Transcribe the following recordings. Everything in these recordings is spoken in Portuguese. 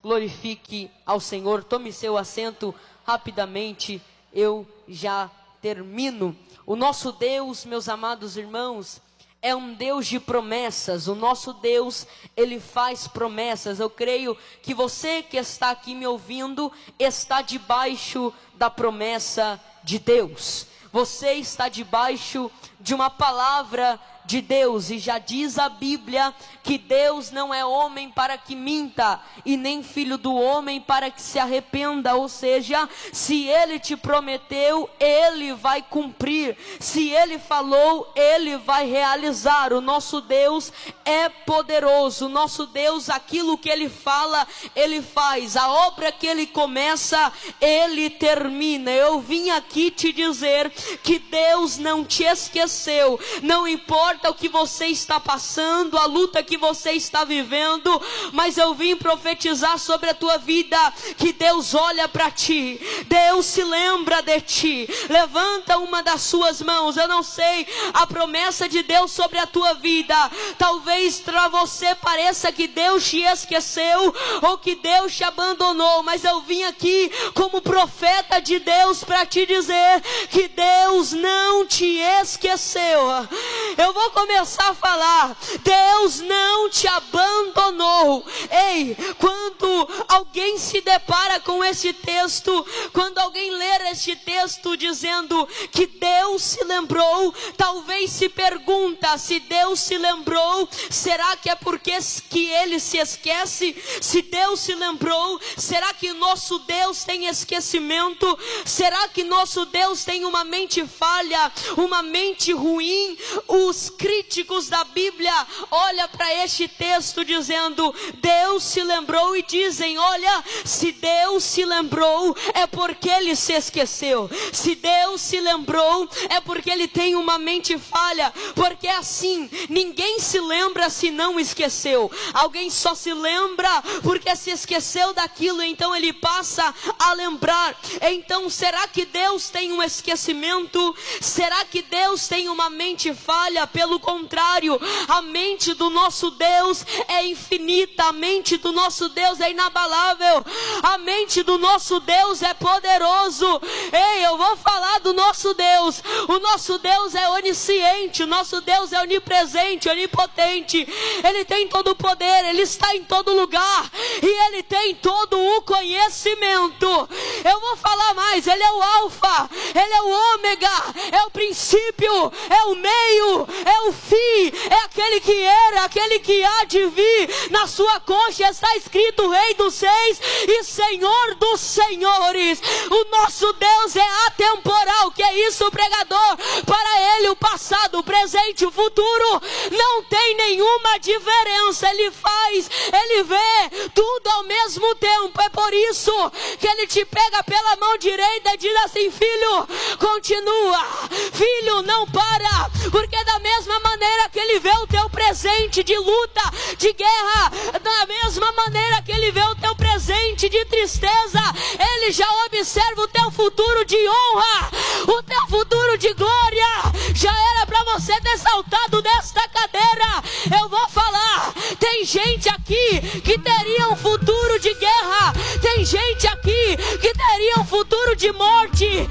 glorifique ao Senhor. Tome seu assento rapidamente, eu já termino. O nosso Deus, meus amados irmãos, é um Deus de promessas. O nosso Deus, Ele faz promessas. Eu creio que você que está aqui me ouvindo, está debaixo da promessa de Deus. Você está debaixo de uma palavra de Deus, e já diz a Bíblia que Deus não é homem para que minta, e nem filho do homem para que se arrependa. Ou seja, se Ele te prometeu, Ele vai cumprir. Se Ele falou, Ele vai realizar. O nosso Deus é poderoso. O nosso Deus, aquilo que Ele fala, Ele faz. A obra que Ele começa, Ele termina. Eu vim aqui te dizer que Deus não te esqueceu. Não importa o que você está passando, a luta que você está vivendo, mas eu vim profetizar sobre a tua vida, que Deus olha para ti, Deus se lembra de ti. Levanta uma das suas mãos. Eu não sei a promessa de Deus sobre a tua vida. Talvez para você pareça que Deus te esqueceu, ou que Deus te abandonou, mas eu vim aqui como profeta de Deus para te dizer que Deus não te esqueceu. Eu vou começar a falar: Deus não te abandonou. Ei, quando alguém se depara com esse texto, quando alguém ler este texto dizendo que Deus se lembrou, talvez se pergunta: se Deus se lembrou, será que é porque que Ele se esquece? Se Deus se lembrou, será que nosso Deus tem esquecimento? Será que nosso Deus tem uma mente falha, uma mente ruim? Os críticos da Bíblia olham para este texto dizendo: Deus se lembrou, e dizem: olha, se Deus se lembrou, é porque Ele se esqueceu. Se Deus se lembrou, é porque Ele tem uma mente falha. Porque assim, ninguém se lembra se não esqueceu. Alguém só se lembra porque se esqueceu daquilo, então ele passa a lembrar. Então, será que Deus tem um esquecimento? Será que Deus tem uma mente falha? Pelo contrário, a mente do nosso Deus é infinita, a mente do nosso Deus é inabalável, a mente do nosso Deus é poderoso. Ei, eu vou falar do nosso Deus. O nosso Deus é onisciente, o nosso Deus é onipresente, onipotente. Ele tem todo o poder, Ele está em todo lugar, e Ele tem todo o conhecimento. Eu vou falar mais: Ele é o alfa, Ele é o ômega, é o princípio, é o meio, é o fim, é aquele que era, aquele que há de vir. Na sua coxa está escrito Rei dos Reis e Senhor dos Senhores. O nosso Deus é atemporal. Que é isso, pregador? Para Ele o passado, o presente, o futuro não tem nenhuma diferença. Ele faz, Ele vê tudo ao mesmo tempo. É por isso que Ele te pega pela mão direita e diz assim: filho, continua, filho, não para. Porque da mesma maneira que Ele vê o teu presente de luta, de guerra, da mesma maneira que Ele vê o teu presente de tristeza, Ele já observa o teu futuro de honra, o teu futuro de glória. Já era para você ter saltado desta cadeira. Eu vou falar: tem gente aqui que teria um futuro de guerra, tem gente aqui que teria um futuro de morte,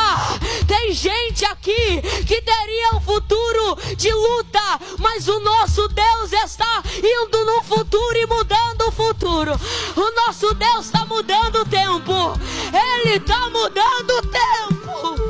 tem gente aqui que teria um futuro de luta, mas o nosso Deus está indo no futuro e mudando o futuro. O nosso Deus está mudando o tempo, Ele está mudando o tempo.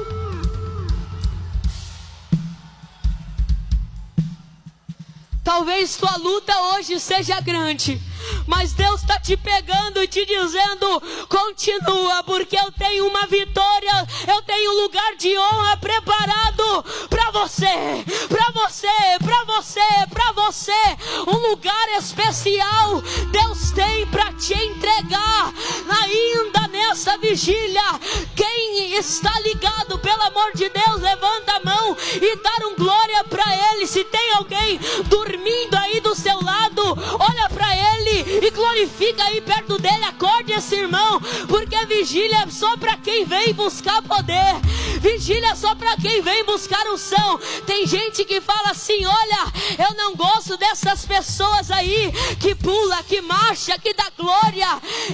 Talvez tua luta hoje seja grande, mas Deus está te pegando e te dizendo: continua, porque eu tenho uma vitória, eu tenho um lugar de honra preparado para você, para você, para você, para você. Um lugar especial Deus tem para te entregar ainda nessa vigília. Quem está ligado, pelo amor de Deus, levanta a mão e dá glória para Ele. Se tem alguém dormindo aí do seu lado, olha para Ele e glorifica aí perto dele. Acorde esse irmão, porque vigília é só para quem vem buscar poder, vigília é só para quem vem buscar unção. Tem gente que fala assim: olha, eu não gosto dessas pessoas aí que pula, que marcha, que dá glória.